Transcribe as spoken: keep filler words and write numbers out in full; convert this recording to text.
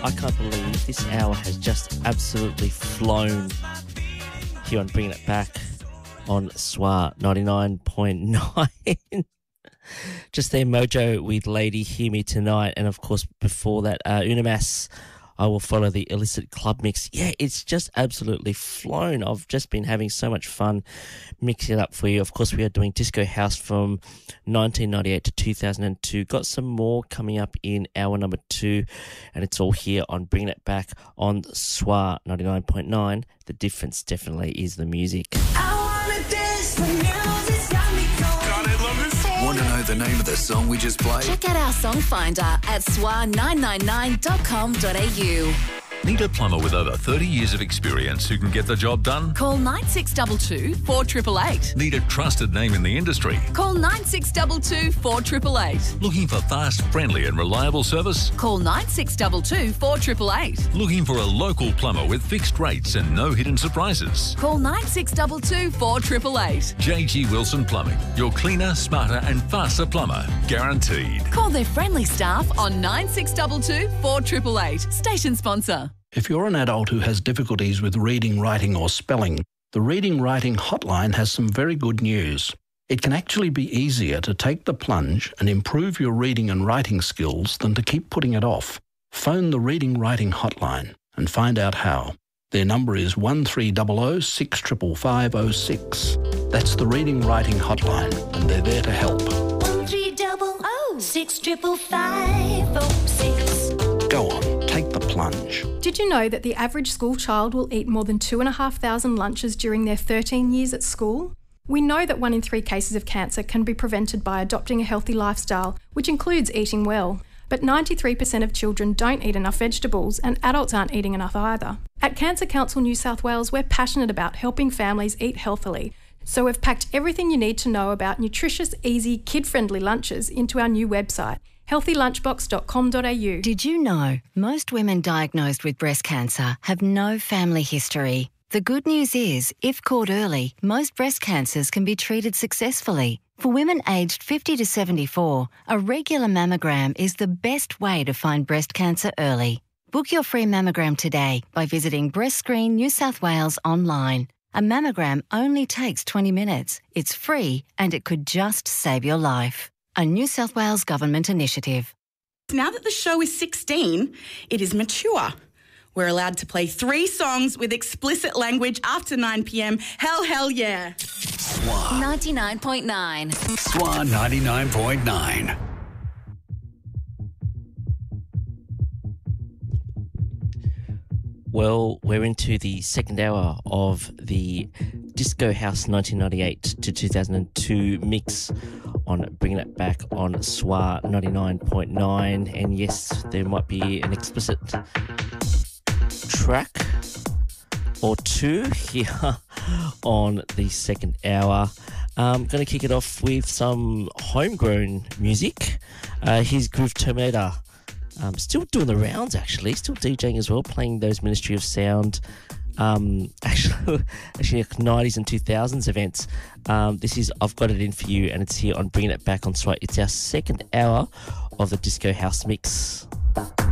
I can't believe this hour has just absolutely flown here on Bringing It Back on S W A ninety-nine point nine. Just there, Mojo with Lady Hear Me Tonight. And, of course, before that, uh, Unamas, I Will Follow the Illicit Club Mix. Yeah, it's just absolutely flown. I've just been having so much fun mixing it up for you. Of course, we are doing Disco House from nineteen ninety-eight to two thousand two. Got some more coming up in hour number two, and it's all here on Bringing It Back on S W A ninety-nine point nine. The difference definitely is the music. I wanna dance, the music's got me going. God, I love this song. Want to know the name of the song we just played? Check out our song finder at S W A nine nine nine dot com dot a u. Need a plumber with over thirty years of experience who can get the job done? Call nine six two two, four eight eight eight. Need a trusted name in the industry? Call nine six two two, four eight eight eight. Looking for fast, friendly and reliable service? Call nine six two two, four eight eight eight. Looking for a local plumber with fixed rates and no hidden surprises? Call nine six two two, four eight eight eight. J G Wilson Plumbing, your cleaner, smarter and faster plumber. Guaranteed. Call their friendly staff on nine six two two, four eight eight eight. Station sponsor. If you're an adult who has difficulties with reading, writing or spelling, the Reading Writing Hotline has some very good news. It can actually be easier to take the plunge and improve your reading and writing skills than to keep putting it off. Phone the Reading Writing Hotline and find out how. Their number is one three zero zero, six five five five zero six. That's the Reading Writing Hotline, and they're there to help. one three zero zero, six five five five zero six. Go on, take the plunge. Did you know that the average school child will eat more than two and a half thousand lunches during their thirteen years at school? We know that one in three cases of cancer can be prevented by adopting a healthy lifestyle, which includes eating well. But ninety-three percent of children don't eat enough vegetables, and adults aren't eating enough either. At Cancer Council New South Wales, we're passionate about helping families eat healthily. So we've packed everything you need to know about nutritious, easy, kid-friendly lunches into our new website, healthy lunchbox dot com dot a u. Did you know most women diagnosed with breast cancer have no family history? The good news is, if caught early, most breast cancers can be treated successfully. For women aged fifty to seventy-four, a regular mammogram is the best way to find breast cancer early. Book your free mammogram today by visiting Breast Screen New South Wales online. A mammogram only takes twenty minutes. It's free and it could just save your life. A New South Wales Government initiative. Now that the show is sixteen, it is mature. We're allowed to play three songs with explicit language after nine p m. Hell, hell yeah. S W A. ninety-nine point nine. S W A ninety-nine point nine. Well, we're into the second hour of the Disco House nineteen ninety-eight to two thousand two mix on Bringing It Back on S W A ninety-nine point nine. And yes, there might be an explicit track or two here on the second hour. I'm going to kick it off with some homegrown music. Uh, here's Groove Terminator. Um, still doing the rounds, actually. Still DJing as well, playing those Ministry of Sound, um, actually, actually nineties and two thousands events. Um, this is I've Got It In For You, and it's here on Bringing It Back on S W A. It's our second hour of the Disco House Mix.